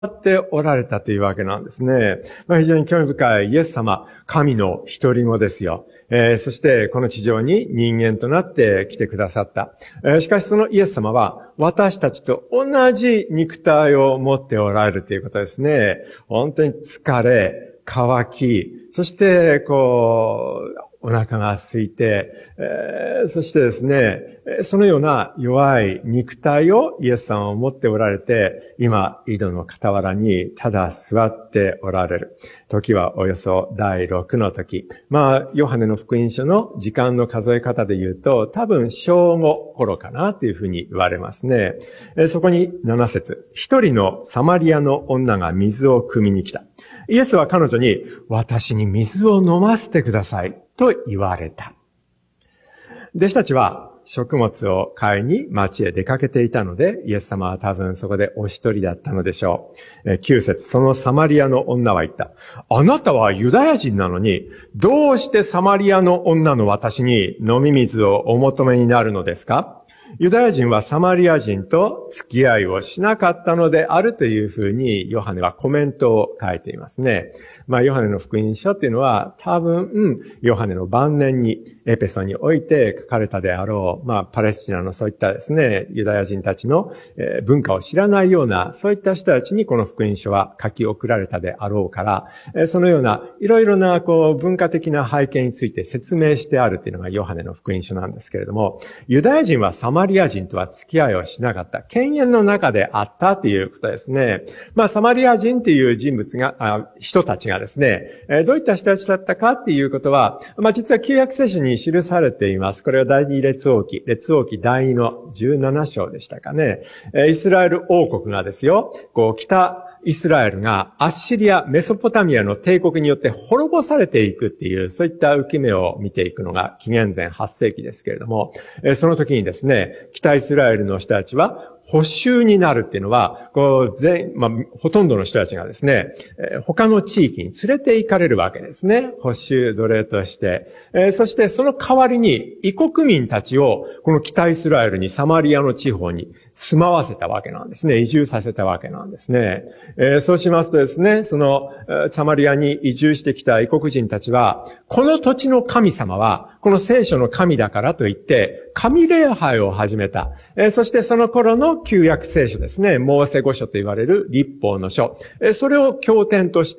っておられたというわけなんですね。非常に興味深いイエス様、神の一人子ですよ。そしてこの地上に人間となって来てくださった。しかしそのイエス様は私たちと同じ肉体を持っておられるということですね。本当に疲れ、渇き、そしてお腹が空いて、そしてですね、そのような弱い肉体をイエス様を持っておられて、今、井戸の傍らにただ座っておられる。時はおよそ第6の時。ヨハネの福音書の時間の数え方で言うと、多分正午頃かなというふうに言われますね。そこに7節。一人のサマリアの女が水を汲みに来た。イエスは彼女に、私に水を飲ませてくださいと言われた。弟子たちは食物を買いに町へ出かけていたので、イエス様は多分そこでお一人だったのでしょう。9節、そのサマリアの女は言った。あなたはユダヤ人なのに、どうしてサマリアの女の私に飲み水をお求めになるのですか？ユダヤ人はサマリア人と付き合いをしなかったのであるというふうにヨハネはコメントを書いていますね。ヨハネの福音書っていうのは多分、ヨハネの晩年にエペソにおいて書かれたであろう、パレスチナのそういったですね、ユダヤ人たちの文化を知らないような、そういった人たちにこの福音書は書き送られたであろうから、そのようないろいろな文化的な背景について説明してあるっていうのがヨハネの福音書なんですけれども、ユダヤ人はサマリア人とは付き合いをしなかった。犬猿の中であったということですね。サマリア人っていう人たちがですね、どういった人たちだったかっていうことは、実は旧約聖書に記されています。これは第二列王記第2の17章でしたかね。イスラエル王国がですよ、北イスラエルがアッシリア、メソポタミアの帝国によって滅ぼされていくっていう、そういった受け目を見ていくのが紀元前8世紀ですけれども、その時にですね、北イスラエルの人たちは捕囚になるっていうのは、ほとんどの人たちがですね、他の地域に連れて行かれるわけですね。捕囚奴隷として。そしてその代わりに異国民たちをこの北イスラエルにサマリアの地方に住まわせたわけなんですね。移住させたわけなんですね。そうしますとですね、そのサマリアに移住してきた異国人たちは、この土地の神様はこの聖書の神だからといって神礼拝を始めた。そしてその頃の旧約聖書ですね、モーセ五書と言われる律法の書。それを経典として、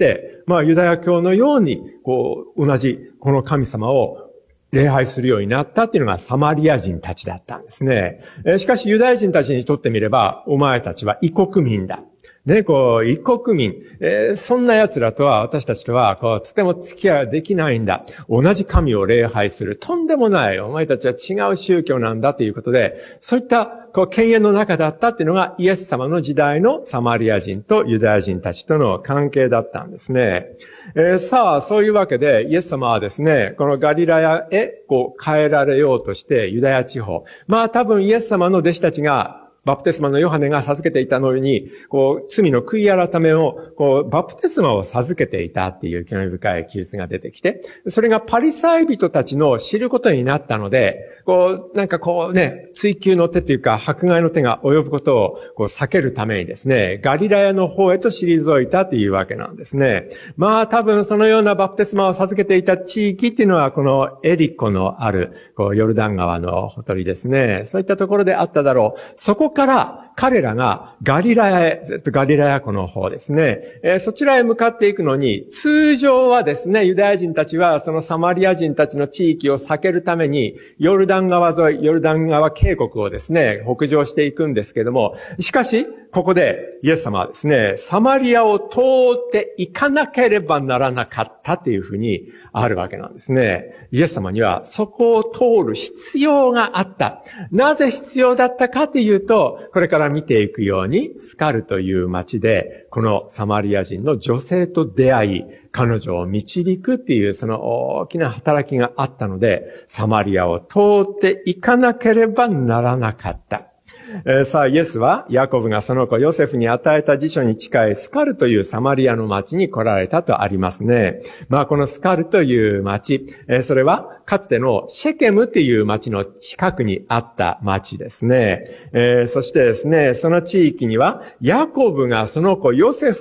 ユダヤ教のように、同じこの神様を礼拝するようになったっていうのがサマリア人たちだったんですね。しかしユダヤ人たちにとってみれば、お前たちは異国民だ。異国民、そんな奴らとは、私たちとは、とても付き合いはできないんだ。同じ神を礼拝する。とんでもない。お前たちは違う宗教なんだということで、そういった、犬猿の中だったっていうのが、イエス様の時代のサマリア人とユダヤ人たちとの関係だったんですね。さあ、そういうわけで、イエス様はですね、このガリラヤへ、帰られようとして、ユダヤ地方。多分イエス様の弟子たちが、バプテスマのヨハネが授けていたのに、罪の悔い改めを、バプテスマを授けていたっていう興味深い記述が出てきて、それがパリサイ人たちの知ることになったので、追求の手というか、迫害の手が及ぶことを、避けるためにですね、ガリラヤの方へと退いたというわけなんですね。多分そのようなバプテスマを授けていた地域っていうのは、このエリコのある、ヨルダン川のほとりですね。そういったところであっただろう。そこから彼らがガリラヤへ、ガリラヤ湖の方ですね、そちらへ向かっていくのに、通常はですね、ユダヤ人たちはそのサマリア人たちの地域を避けるために、ヨルダン川沿い、ヨルダン川渓谷をですね、北上していくんですけども、しかし、ここでイエス様はですね、サマリアを通っていかなければならなかったっていうふうにあるわけなんですね。イエス様にはそこを通る必要があった。なぜ必要だったかというと、これから見ていくように、スカルという町で、このサマリア人の女性と出会い、彼女を導くっていうその大きな働きがあったので、サマリアを通っていかなければならなかった。 さあ、イエスは、ヤコブがその子ヨセフに与えた辞書に近いスカルというサマリアの町に来られたとありますね。このスカルという町、それは、かつてのシェケムっていう町の近くにあった町ですね。そしてですね、その地域には、ヤコブがその子ヨセフ